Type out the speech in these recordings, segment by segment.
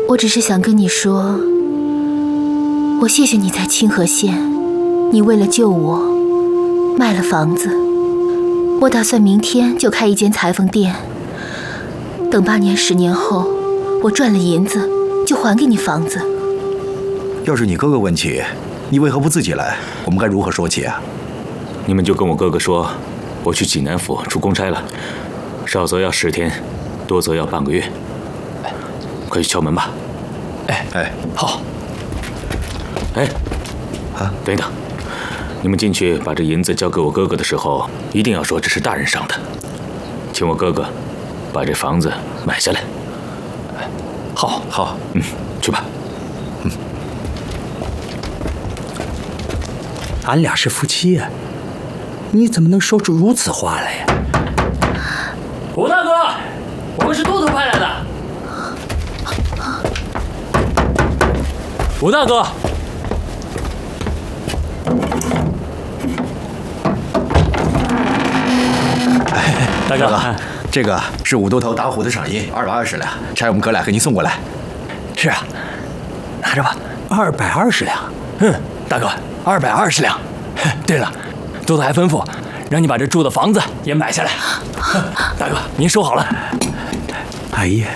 我只是想跟你说，我谢谢你在清河县，你为了救我，卖了房子。我打算明天就开一间裁缝店，等8年、10年后，我赚了银子，就还给你房子。 要是你哥哥问起，你为何不自己来？我们该如何说起啊？ 你们就跟我哥哥说，我去济南府出公差了，少则要10天，多则要半个月。快去敲门吧。 哎， 好。哎，等一等，你们进去把这银子交给我哥哥的时候，一定要说这是大人赏的，请我哥哥把这房子买下来。好，去吧。 俺俩是夫妻呀，你怎么能说出如此话来呀？ 吴大哥，我们是都头派来的。吴大哥， 大哥，这个是5都头打虎的赏银，220两，差我们哥俩给您送过来。 是啊，拿着吧。 220两。 大哥，220两。对了，都头还吩咐让你把这住的房子也买下来。大哥，您收好了。 哎呀，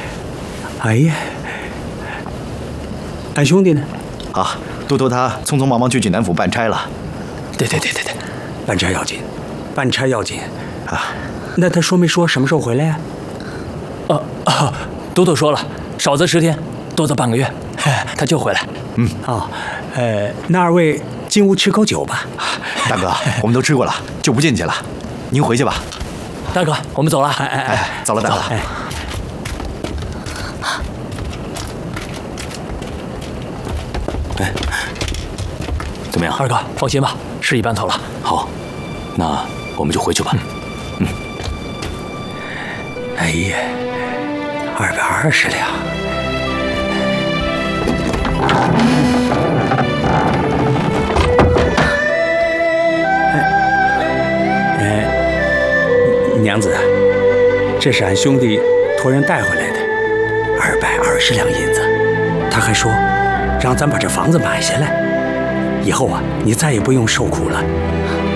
俺兄弟呢？ 啊，都头他匆匆忙忙去济南府办差了。 对，办差要紧啊！那他说没说什么时候回来呀？ 都头说了，少则10天，多则半个月，他就回来。 那2位进屋吃口酒吧。 大哥，我们都吃过了，就不进去了。您回去吧。 大哥，我们走了。 走了。 怎么样？ 二哥，放心吧，事已办妥了。 好，那我们就回去吧。 哎呀，220两。娘子，这是俺兄弟托人带回来的220两银子，他还说让咱把这房子买下来，以后啊，你再也不用受苦了。